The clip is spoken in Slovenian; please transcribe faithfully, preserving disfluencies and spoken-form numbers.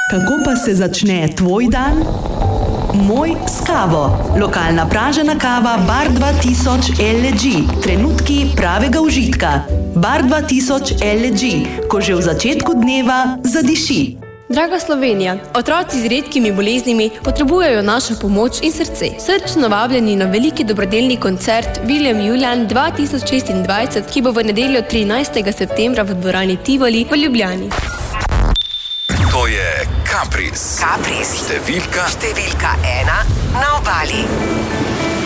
Kako pa se začne tvoj dan? Moj s kavo. Lokalna pražena kava Bar dva tisoč L G. Trenutki pravega užitka. Bar dva tisoč L G. Ko že v začetku dneva zadiši. Draga Slovenija, otroci z redkimi boleznimi potrebujejo našo pomoč in srce. Srčno vabljeni na veliki dobrodelni koncert William Julian dva tisoč šestindvajset, ki bo v nedeljo trinajstega septembra v dvorani Tivoli v Ljubljani. To je Kapris. Kapris. Številka. Številka ena na obali.